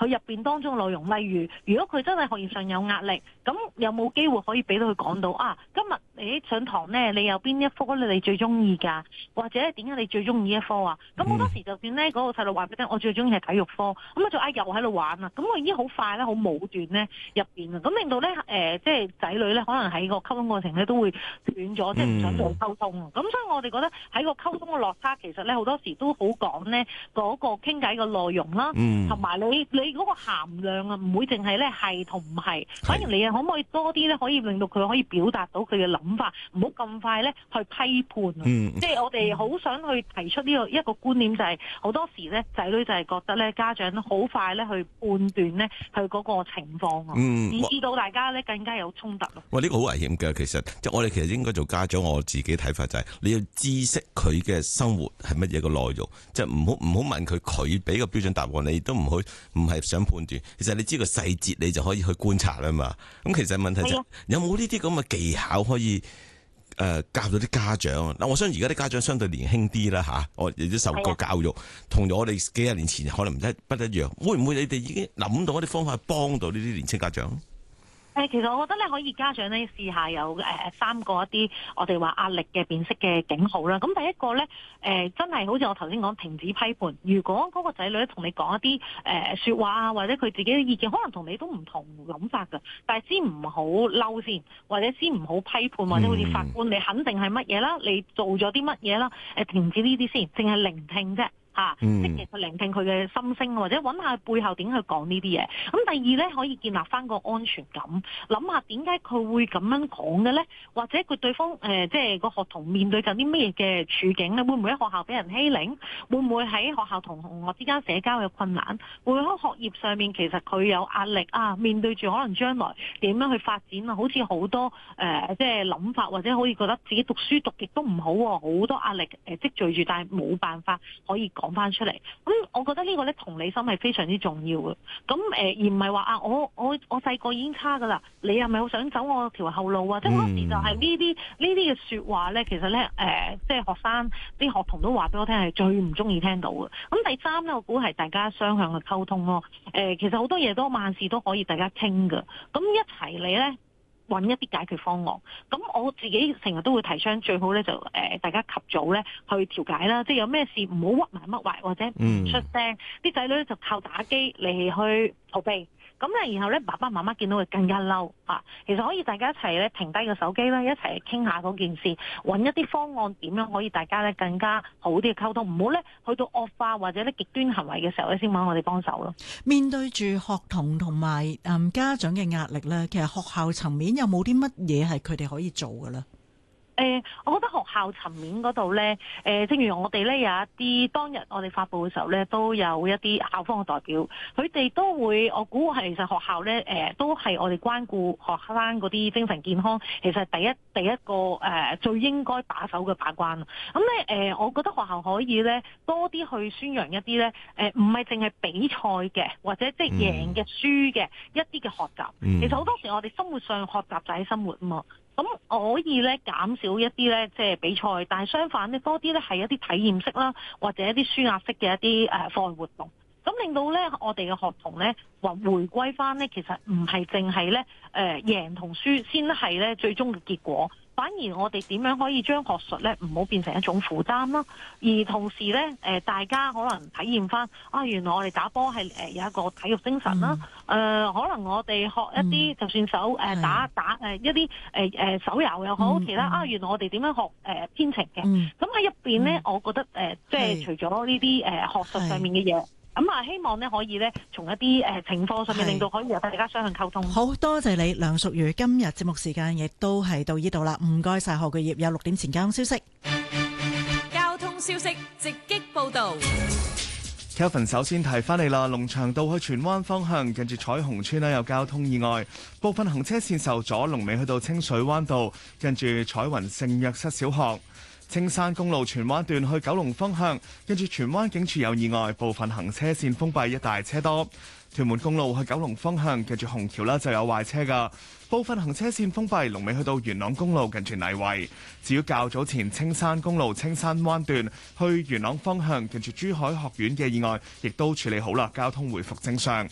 佢入邊當中內容。例如，如果佢真係學業上有壓力，咁有冇機會可以俾到佢講到啊？今日你上堂咧，你有邊一科你最中意㗎？或者點解你最中意一科啊？咁好多時就算咧嗰個細路話俾你聽，我最中意係體育科，咁啊就又喺度玩啊，咁我已經好快咧，好武斷咧入邊啊，咁令到咧即係仔女咧可能喺個溝通過程咧都會斷咗，即係唔想做溝通啊。咁所以我哋覺得喺個溝通嘅落差，其實咧好多時都好講咧嗰個傾偈嘅內容啦，同埋你嗰個涵量啊，唔會淨係咧係同唔係，反而你可唔可以多啲咧，可以令到佢可以表達到佢嘅諗法，唔好咁快咧去批判啊。即係我哋好想去提出呢個一個觀念，就係好多時咧仔女就係覺得咧家長好快咧去判斷咧佢嗰個情況啊，以致到大家咧更加有衝突咯。 哇！呢個好危險嘅，其實即係我哋其實應該做家長，我自己睇法就係你要知識佢嘅生活係乜嘢個內容，即係唔好問佢俾個標準答案，你都唔係想判斷。其實你知個細節，你就可以去觀察啦嘛。咁其實問題就係有冇呢啲咁嘅技巧可以教到啲家長？嗱，我相信而家啲家長相對年輕啲啦嚇，我亦都受過教育，同我哋幾廿年前可能不一樣。會唔會你哋已經諗到一啲方法幫到呢啲年輕家長？ 其實我覺得咧可以家長咧試下有3個一啲我哋話壓力嘅辨識嘅警號啦。咁第一個咧真係好似我頭先講停止批判。如果嗰個仔女同你講一啲説話啊，或者佢自己嘅意見，可能同你都唔同諗法㗎，但係先唔好嬲先，或者先唔好批判，或者好似法官你肯定係乜嘢啦，你做咗啲乜嘢啦，停止呢啲先，淨係聆聽啫。積極去聆聽佢嘅心聲，或者揾下背後點去講呢啲嘢。咁第二咧，可以建立翻個安全感，諗下點解佢會咁樣講嘅咧？或者佢對方即係個學童面對緊啲乜嘢嘅處境咧？會唔會喺學校俾人欺凌？會唔會喺學校同同學之間社交有困難？會喺學業上面其實佢有壓力啊？面對住可能將來點樣去發展啊？好似好多即係諗法，或者好似覺得自己讀書讀極都唔好喎，好多壓力積聚住，但係冇辦法可以講翻出嚟。咁我覺得呢個咧同理心係非常之重要嘅。咁而唔係話我細個已經差噶啦，你係咪好想走我條後路啊？即係嗰時就係呢啲嘅説話咧，其實咧即係學生啲學童都話俾我聽係最唔中意聽到嘅。咁第三咧，我估係大家雙向嘅溝通咯。其實好多嘢都萬事都可以大家傾㗎。咁一齊嚟咧，揾一啲解決方案。咁我自己成日都會提倡最好咧就大家及早咧去調解啦，即係有咩事唔好屈埋屈壞或者唔出聲，啲仔女咧就靠打機嚟去逃避。咁咧，然後咧，爸爸媽媽見到佢更加嬲啊！其實可以大家一齊咧停低個手機啦，一齊傾下嗰件事，揾一啲方案點樣可以大家咧更加好啲嘅溝通，唔好咧去到惡化或者咧極端行為嘅時候咧先揾我哋幫手咯。 面對住學童同埋家長嘅壓力咧，其實學校層面有冇啲乜嘢係佢哋可以做嘅咧？ 我覺得學校層面嗰度咧，正如我哋咧有一啲當日我哋發佈嘅時候咧，都有一啲校方嘅代表，佢哋都會，我估係其實學校咧，都係我哋關顧學生嗰啲精神健康，其實第一個最應該把守嘅把關。咁咧我覺得學校可以咧多啲去宣揚一啲咧，唔係淨係比賽嘅，或者即係贏嘅輸嘅一啲嘅學習。其實好多時我哋生活上學習就係生活啊嘛。咁可以咧減少一啲咧即係比賽，但係相反咧多啲咧係一啲體驗式啦，或者一啲舒壓式嘅一啲課外活動，咁令到咧我哋嘅學童咧回歸翻咧，其實唔係淨係咧贏同輸先係咧最終嘅結果。反而我哋點樣可以將學術咧唔好變成一種負擔啦，而同時咧大家可能體驗翻原來我哋打波係有一個體育精神啦，可能我哋學一啲就算打一啲手遊又好，其他原來我哋點樣學編程嘅，咁喺入邊咧，我覺得即係除咗呢啲學術上面嘅嘢。咁希望咧可以咧從一啲情況上面令到可以有大家雙向溝通。 好多謝你，梁淑如。今日節目時間亦都係到呢度啦，唔該晒何巨業。有6點前交通消息。 交通消息直擊報導。 Kelvin 首先提翻你啦，龍翔道去荃灣方向近住彩虹村有交通意外，部分行車線受阻，龍尾去到清水灣道近住彩雲聖約瑟小學。青山公路荃灣段去九龍方向，跟住荃灣警署有意外，部分行車線封閉，一大車多。屯門公路去九龍方向，跟住紅橋啦就有壞車噶，部分行車線封閉，龍尾去到元朗公路近住泥圍。至於較早前青山公路青山灣段去元朗方向，跟住珠海學院嘅意外，亦都處理好啦，交通回復正常。